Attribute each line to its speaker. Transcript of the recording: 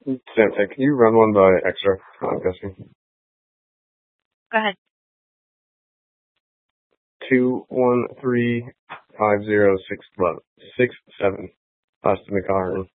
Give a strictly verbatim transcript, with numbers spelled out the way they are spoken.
Speaker 1: Sam, can you run one by extra? I'm guessing.
Speaker 2: Go ahead.
Speaker 1: Two one three five zero six six seven. Austin McCarran.